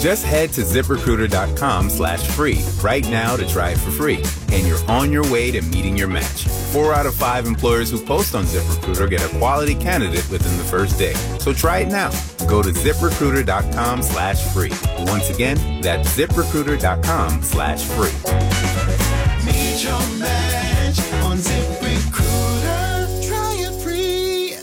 Just head to ZipRecruiter.com/free right now to try it for free. And you're on your way to meeting your match. 4 out of 5 employers who post on ZipRecruiter get a quality candidate within the first day. So try it now. Go to ZipRecruiter.com/free. Once again, that's ZipRecruiter.com/free. Meet your match on ZipRecruiter. Try it free.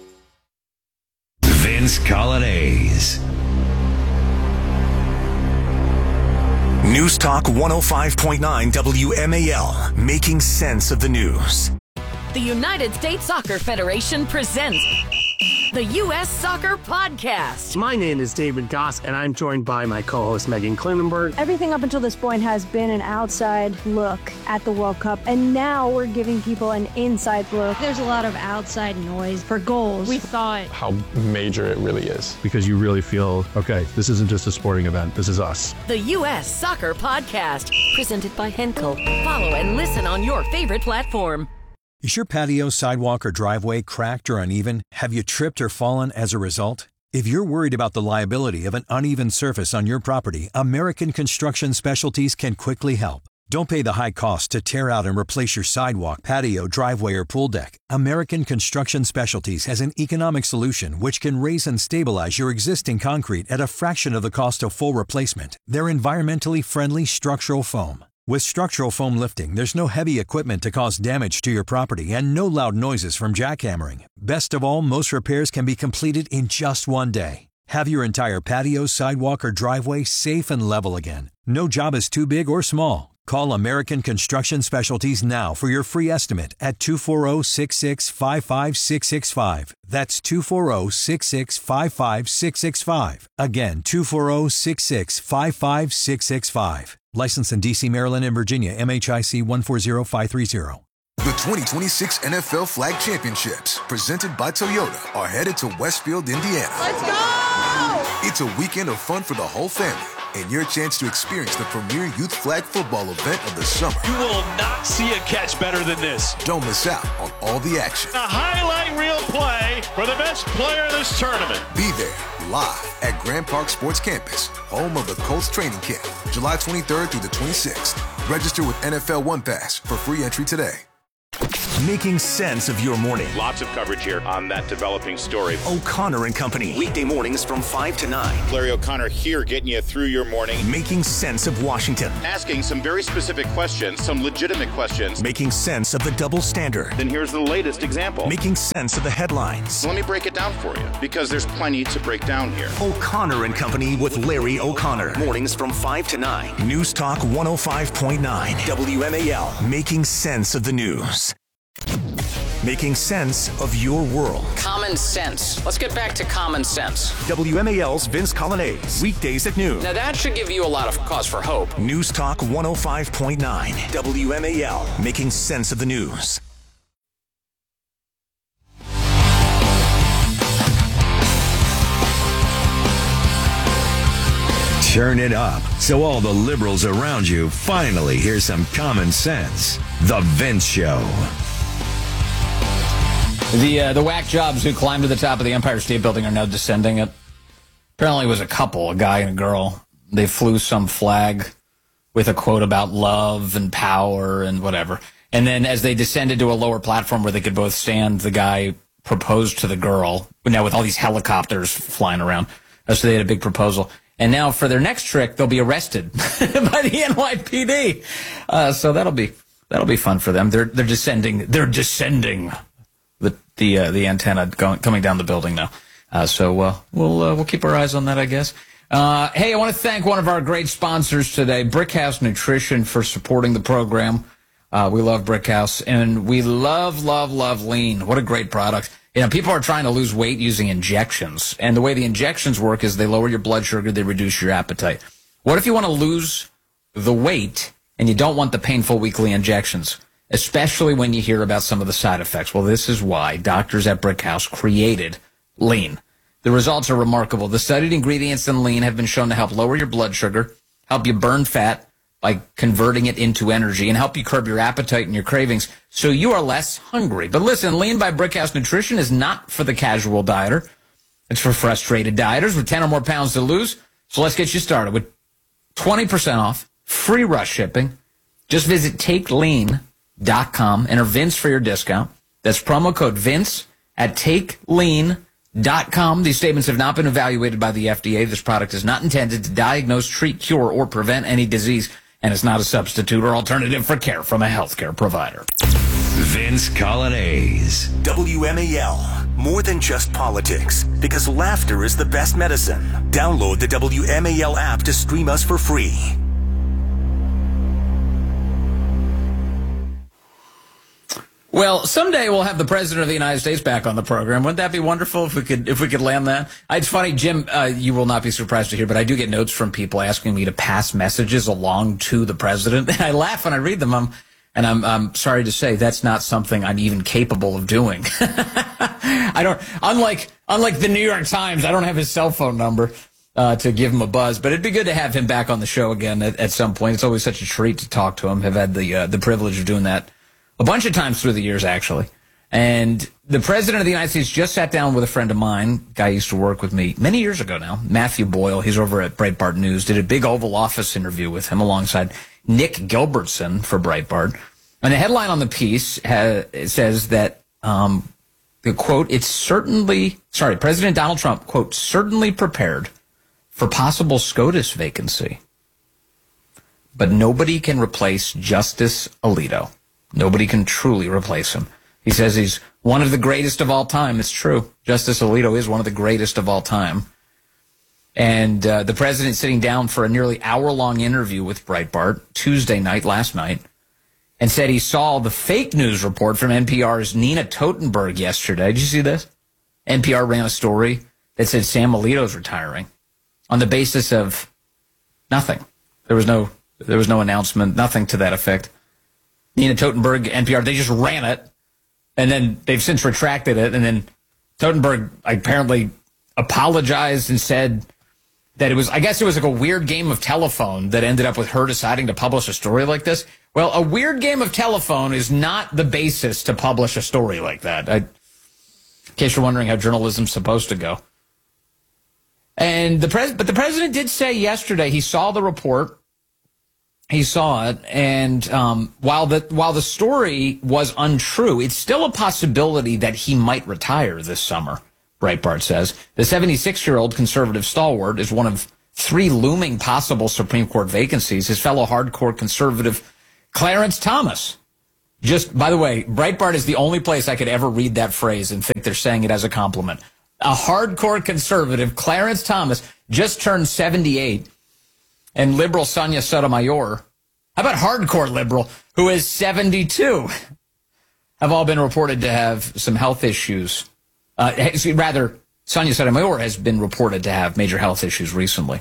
Vince Colonnese. News Talk 105.9 WMAL, making sense of the news. The United States Soccer Federation presents the U.S. Soccer Podcast. My name is David Goss, and I'm joined by my co-host Megan Klinenberg. Everything up until this point has been an outside look at the World Cup, and now we're giving people an inside look. There's a lot of outside noise for goals. We thought how major it really is. Because you really feel, okay, this isn't just a sporting event, this is us. The U.S. Soccer Podcast, presented by Henkel. Follow and listen on your favorite platform. Is your patio, sidewalk, or driveway cracked or uneven? Have you tripped or fallen as a result? If you're worried about the liability of an uneven surface on your property, American Construction Specialties can quickly help. Don't pay the high cost to tear out and replace your sidewalk, patio, driveway, or pool deck. American Construction Specialties has an economic solution which can raise and stabilize your existing concrete at a fraction of the cost of full replacement. They're environmentally friendly structural foam. With structural foam lifting, there's no heavy equipment to cause damage to your property and no loud noises from jackhammering. Best of all, most repairs can be completed in just one day. Have your entire patio, sidewalk, or driveway safe and level again. No job is too big or small. Call American Construction Specialties now for your free estimate at 240-665-5665. That's 240-665-5665. Again, 240-665-5665. Licensed in D.C., Maryland, and Virginia, MHIC 140530. The 2026 NFL Flag Championships, presented by Toyota, are headed to Westfield, Indiana. Let's go! It's a weekend of fun for the whole family, and your chance to experience the premier youth flag football event of the summer. You will not see a catch better than this. Don't miss out on all the action. A highlight reel play for the best player of this tournament. Be there, live at Grand Park Sports Campus, home of the Colts training camp, July 23rd through the 26th. Register with NFL One Pass for free entry today. Making sense of your morning. Lots of coverage here on that developing story. O'Connor and Company. Weekday mornings from 5 to 9. Larry O'Connor here getting you through your morning. Making sense of Washington. Asking some very specific questions, some legitimate questions. Making sense of the double standard. Then here's the latest example. Making sense of the headlines. So let me break it down for you, because there's plenty to break down here. O'Connor and Company with Larry O'Connor. Mornings from 5 to 9. News Talk 105.9. WMAL. Making sense of the news. Making sense of your world. Common sense. Let's get back to common sense. WMAL's Vince Colonnese. Weekdays at noon. Now that should give you a lot of cause for hope. News Talk 105.9. WMAL. Making sense of the news. Turn it up so all the liberals around you finally hear some common sense. The Vince Show. The whack jobs who climbed to the top of the Empire State Building are now descending it. Apparently it was a couple, a guy and a girl. They flew some flag with a quote about love and power and whatever. And then as they descended to a lower platform where they could both stand, the guy proposed to the girl, now with all these helicopters flying around. So they had a big proposal. And now for their next trick, they'll be arrested by the NYPD. So that'll be fun for them. They're descending. They're descending the antenna coming down the building now. So we'll keep our eyes on that, I guess. Hey, I want to thank one of our great sponsors today, Brickhouse Nutrition, for supporting the program. We love Brickhouse, and we love Lean. What a great product. You know, people are trying to lose weight using injections, and the way the injections work is they lower your blood sugar, they reduce your appetite. What if you want to lose the weight and you don't want the painful weekly injections, especially when you hear about some of the side effects? Well, this is why doctors at Brickhouse created Lean. The results are remarkable. The studied ingredients in Lean have been shown to help lower your blood sugar, help you burn fat by converting it into energy, and help you curb your appetite and your cravings so you are less hungry. But listen, Lean by Brickhouse Nutrition is not for the casual dieter. It's for frustrated dieters with 10 or more pounds to lose, So let's get you started with 20% off, free rush shipping. Just visit TakeLean.com, enter Vince for your discount. That's promo code Vince at TakeLean.com. These statements have not been evaluated by the FDA. This product is not intended to diagnose, treat, cure, or prevent any disease, and it's not a substitute or alternative for care from a healthcare provider. Vince Coglianese. WMAL. More than just politics, because laughter is the best medicine. Download the WMAL app to stream us for free. Well, someday we'll have the President of the United States back on the program. Wouldn't that be wonderful if we could land that? It's funny, Jim, you will not be surprised to hear, but I do get notes from people asking me to pass messages along to the President. And I laugh when I read them. I'm sorry to say that's not something I'm even capable of doing. I don't, unlike the New York Times, I don't have his cell phone number to give him a buzz, but it'd be good to have him back on the show again at some point. It's always such a treat to talk to him. I've had the privilege of doing that a bunch of times through the years, actually. And the President of the United States just sat down with a friend of mine, guy used to work with me many years ago now, Matthew Boyle. He's over at Breitbart News, did a big Oval Office interview with him alongside Nick Gilbertson for Breitbart. And the headline on the piece says that, the quote, President Donald Trump, quote, certainly prepared for possible SCOTUS vacancy. But nobody can replace Justice Alito. Nobody can truly replace him. He says he's one of the greatest of all time. It's true. Justice Alito is one of the greatest of all time. And the president sitting down for a nearly hour-long interview with Breitbart Tuesday night, last night, and said he saw the fake news report from NPR's Nina Totenberg yesterday. Did you see this? NPR ran a story that said Sam Alito's retiring on the basis of nothing. There was no announcement, nothing to that effect. Nina Totenberg, NPR, they just ran it, and then they've since retracted it, and then Totenberg apparently apologized and said that it was like a weird game of telephone that ended up with her deciding to publish a story like this. Well, a weird game of telephone is not the basis to publish a story like that. In case you're wondering how journalism's supposed to go. And the president did say yesterday he saw the report. He saw it, and while the story was untrue, it's still a possibility that he might retire this summer, Breitbart says. The 76-year-old conservative stalwart is one of 3 looming possible Supreme Court vacancies. His fellow hardcore conservative, Clarence Thomas. Just, by the way, Breitbart is the only place I could ever read that phrase and think they're saying it as a compliment. A hardcore conservative, Clarence Thomas, just turned 78. And liberal Sonia Sotomayor, how about hardcore liberal, who is 72, have all been reported to have some health issues. Rather, Sonia Sotomayor has been reported to have major health issues recently.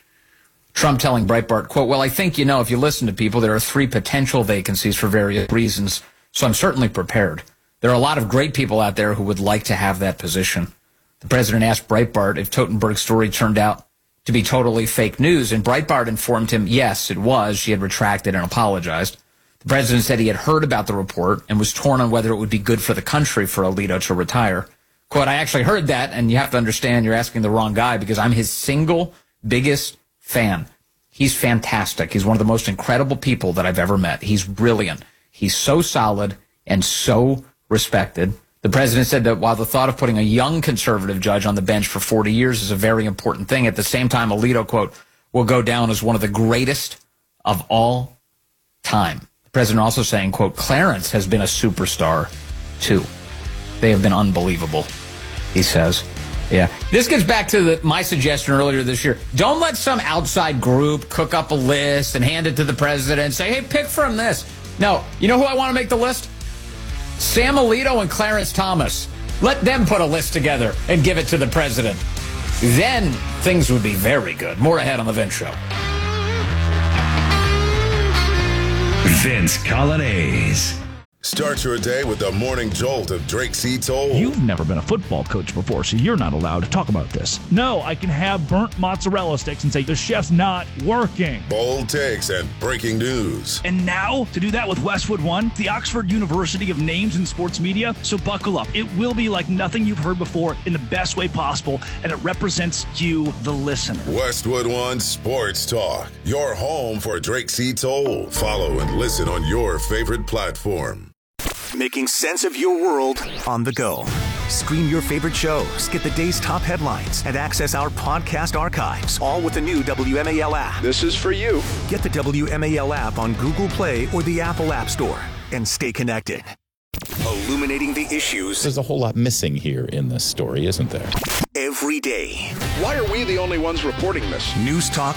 Trump telling Breitbart, quote, well, I think, if you listen to people, there are 3 potential vacancies for various reasons, so I'm certainly prepared. There are a lot of great people out there who would like to have that position. The president asked Breitbart if Totenberg's story turned out to be totally fake news, and Breitbart informed him, yes, it was. She had retracted and apologized. The president said he had heard about the report and was torn on whether it would be good for the country for Alito to retire. Quote, I actually heard that, and you have to understand you're asking the wrong guy because I'm his single biggest fan. He's fantastic. He's one of the most incredible people that I've ever met. He's brilliant. He's so solid and so respected. The president said that while the thought of putting a young conservative judge on the bench for 40 years is a very important thing, at the same time, Alito, quote, will go down as one of the greatest of all time. The president also saying, quote, Clarence has been a superstar, too. They have been unbelievable, he says. Yeah. This gets back to my suggestion earlier this year. Don't let some outside group cook up a list and hand it to the president and say, hey, pick from this. No. You know who I want to make the list? Sam Alito and Clarence Thomas. Let them put a list together and give it to the president. Then things would be very good. More ahead on The Vince Show. Vince Coglianese. Start your day with the morning jolt of Drake C. Toll. You've never been a football coach before, so you're not allowed to talk about this. No, I can have burnt mozzarella sticks and say the chef's not working. Bold takes and breaking news. And now, to do that with Westwood One, the Oxford University of names in sports media. So buckle up. It will be like nothing you've heard before in the best way possible, and it represents you, the listener. Westwood One Sports Talk, your home for Drake C. Toll. Follow and listen on your favorite platform. Making sense of your world on the go. Stream your favorite shows, get the day's top headlines, and access our podcast archives, all with the new WMAL app. This is for you. Get the WMAL app on Google Play or the Apple App Store and stay connected. Illuminating the issues. There's a whole lot missing here in this story, isn't there? Every day. Why are we the only ones reporting this? News Talk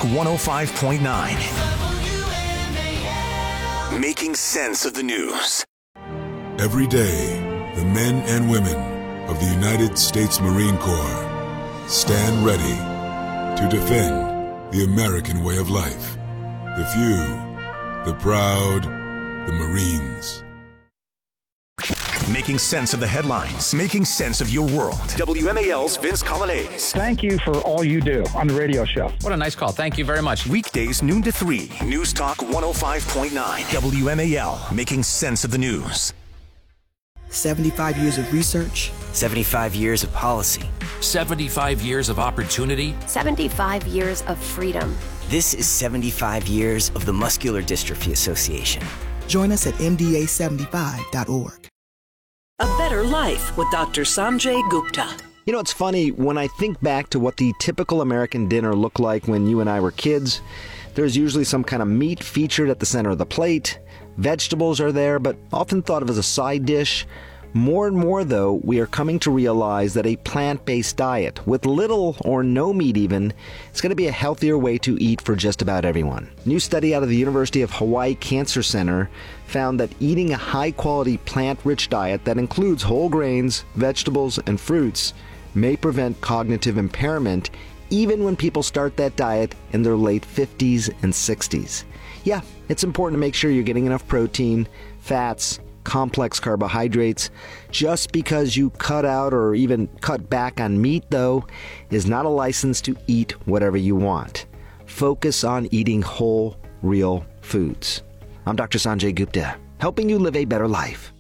105.9. Making sense of the news. Every day, the men and women of the United States Marine Corps stand ready to defend the American way of life. The few, the proud, the Marines. Making sense of the headlines. Making sense of your world. WMAL's Vince Colonnese. Thank you for all you do on the radio show. What a nice call. Thank you very much. Weekdays, noon to 3. News Talk 105.9. WMAL. Making sense of the news. 75 years of research. 75 years of policy. 75 years of opportunity. 75 years of freedom. This is 75 years of the Muscular Dystrophy Association. Join us at mda75.org. A Better Life with Dr. Sanjay Gupta. You know, it's funny, when I think back to what the typical American dinner looked like when you and I were kids, there's usually some kind of meat featured at the center of the plate. Vegetables are there, but often thought of as a side dish. More and more, though, we are coming to realize that a plant-based diet, with little or no meat even, is going to be a healthier way to eat for just about everyone. A new study out of the University of Hawaii Cancer Center found that eating a high-quality plant-rich diet that includes whole grains, vegetables, and fruits may prevent cognitive impairment even when people start that diet in their late 50s and 60s. Yeah, it's important to make sure you're getting enough protein, fats, complex carbohydrates. Just because you cut out or even cut back on meat, though, is not a license to eat whatever you want. Focus on eating whole, real foods. I'm Dr. Sanjay Gupta, helping you live a better life.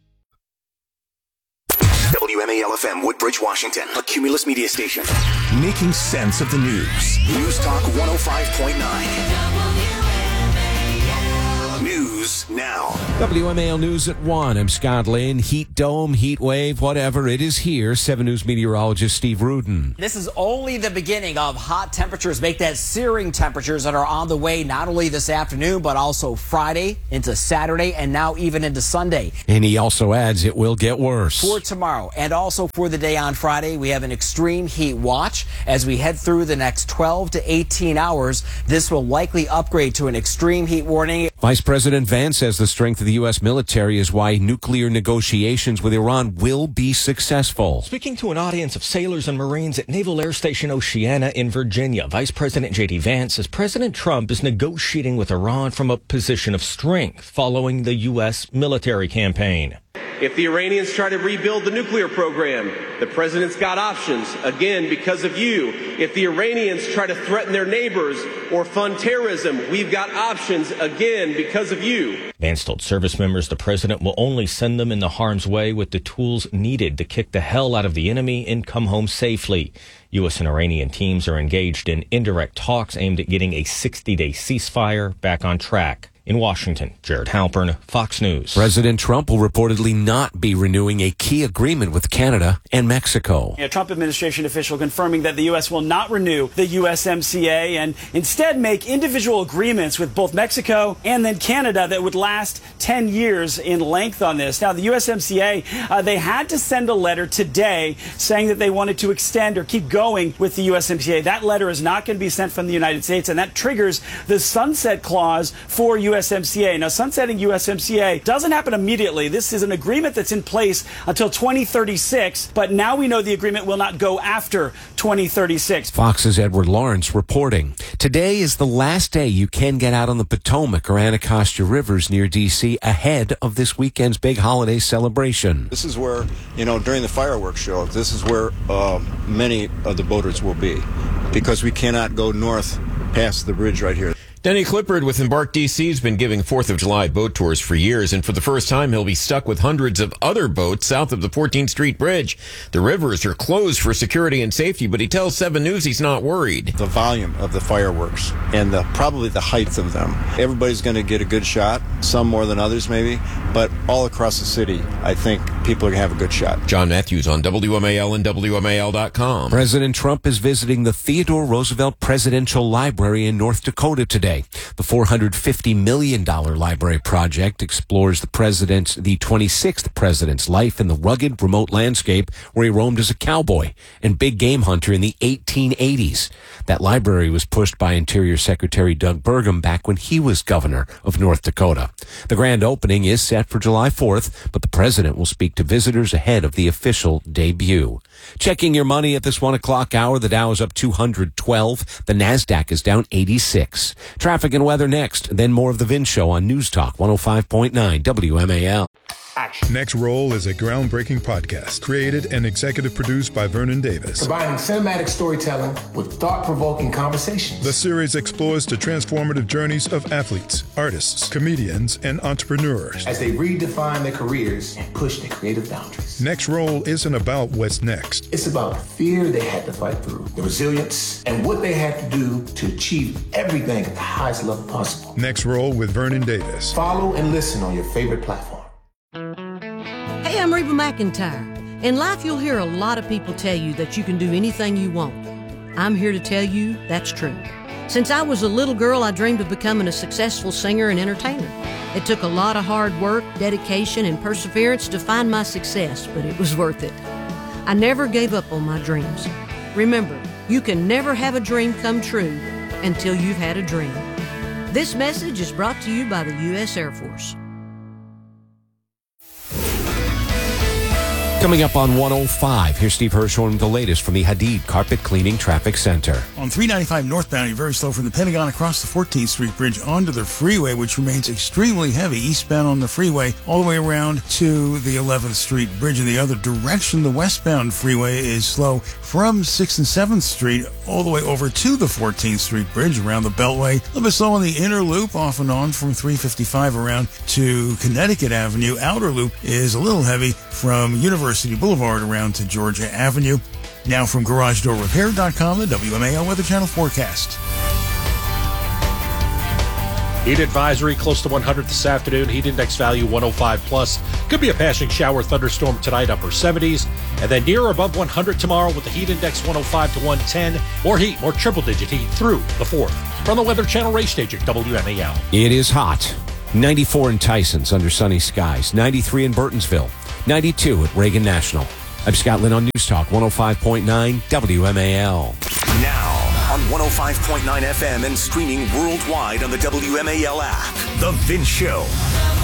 WMAL-FM, Woodbridge, Washington, a Cumulus media station. Making sense of the news. News Talk 105.9. News now. WMAL News at 1. I'm Scott Lynn. Heat dome, heat wave, whatever it is here. 7 News meteorologist Steve Rudin. This is only the beginning of hot temperatures. Make that searing temperatures that are on the way not only this afternoon, but also Friday into Saturday and now even into Sunday. And he also adds it will get worse. For tomorrow and also for the day on Friday, we have an extreme heat watch. As we head through the next 12 to 18 hours, this will likely upgrade to an extreme heat warning. Vice President Vance says the strength of the U.S. military is why nuclear negotiations with Iran will be successful. Speaking to an audience of sailors and Marines at Naval Air Station Oceana in Virginia, Vice President J.D. Vance says President Trump is negotiating with Iran from a position of strength following the U.S. military campaign. If the Iranians try to rebuild the nuclear program, the president's got options, again, because of you. If the Iranians try to threaten their neighbors or fund terrorism, we've got options, again, because of you. Vance told service members the president will only send them into harm's way with the tools needed to kick the hell out of the enemy and come home safely. U.S. and Iranian teams are engaged in indirect talks aimed at getting a 60-day ceasefire back on track. In Washington, Jared Halpern, Fox News. President Trump will reportedly not be renewing a key agreement with Canada and Mexico. A Trump administration official confirming that the U.S. will not renew the USMCA and instead make individual agreements with both Mexico and then Canada that would last 10 years in length on this. Now, the USMCA, they had to send a letter today saying that they wanted to extend or keep going with the USMCA. That letter is not going to be sent from the United States, and that triggers the sunset clause for USMCA USMCA. Now, sunsetting USMCA doesn't happen immediately. This is an agreement that's in place until 2036, but now we know the agreement will not go after 2036. Fox's Edward Lawrence reporting. Today is the last day you can get out on the Potomac or Anacostia Rivers near D.C. ahead of this weekend's big holiday celebration. This is where, during the fireworks show, this is where many of the boaters will be, because we cannot go north past the bridge right here. Denny Clifford with Embark DC has been giving 4th of July boat tours for years, and for the first time he'll be stuck with hundreds of other boats south of the 14th Street Bridge. The rivers are closed for security and safety, but he tells 7 News he's not worried. The volume of the fireworks and probably the height of them. Everybody's going to get a good shot, some more than others maybe, but all across the city, I think people are going to have a good shot. John Matthews on WMAL and WMAL.com. President Trump is visiting the Theodore Roosevelt Presidential Library in North Dakota today. The $450 million library project explores the 26th president's life in the rugged, remote landscape where he roamed as a cowboy and big game hunter in the 1880s. That library was pushed by Interior Secretary Doug Burgum back when he was governor of North Dakota. The grand opening is set for July 4th, but the president will speak to visitors ahead of the official debut. Checking your money at this 1 o'clock hour, the Dow is up 212. The NASDAQ is down 86. Traffic and weather next, then more of the Vin Show on News Talk 105.9 WMAL. Next Roll is a groundbreaking podcast created and executive produced by Vernon Davis. Combining cinematic storytelling with thought-provoking conversations. The series explores the transformative journeys of athletes, artists, comedians, and entrepreneurs as they redefine their careers and push their creative boundaries. Next Roll isn't about what's next. It's about the fear they had to fight through, the resilience, and what they had to do to achieve everything at the highest level possible. Next Roll with Vernon Davis. Follow and listen on your favorite platform. Hey, I'm Reba McEntire. In life, you'll hear a lot of people tell you that you can do anything you want. I'm here to tell you that's true. Since I was a little girl, I dreamed of becoming a successful singer and entertainer. It took a lot of hard work, dedication, and perseverance to find my success, but it was worth it. I never gave up on my dreams. Remember, you can never have a dream come true until you've had a dream. This message is brought to you by the U.S. Air Force. Coming up on 105, here's Steve Hirschhorn with the latest from the Hadid Carpet Cleaning Traffic Center. On 395 northbound, you're very slow from the Pentagon across the 14th Street Bridge onto the freeway, which remains extremely heavy eastbound on the freeway, all the way around to the 11th Street Bridge. In the other direction, the westbound freeway is slow from 6th and 7th Street all the way over to the 14th Street Bridge around the Beltway. A little bit slow on the inner loop, off and on from 355 around to Connecticut Avenue. Outer loop is a little heavy from University Boulevard around to Georgia Avenue. Now from GarageDoorRepair.com, the WMAL Weather Channel forecast. Heat advisory close to 100 this afternoon. Heat index value 105 plus. Could be a passing shower thunderstorm tonight, upper 70s. And then near or above 100 tomorrow with the heat index 105 to 110. More heat, more triple-digit heat through the 4th. From the Weather Channel race stage at WMAL. It is hot. 94 in Tysons under sunny skies. 93 in Burtonsville. 92 at Reagan National. I'm Scott Lynn on News Talk 105.9 WMAL. Now on 105.9 FM and streaming worldwide on the WMAL app. The Vin Show.